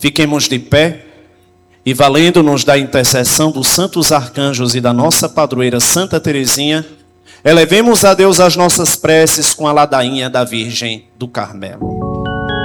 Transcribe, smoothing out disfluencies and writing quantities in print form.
Fiquemos de pé e, valendo-nos da intercessão dos santos arcanjos e da nossa padroeira Santa Teresinha, elevemos a Deus as nossas preces com a ladainha da Virgem do Carmelo.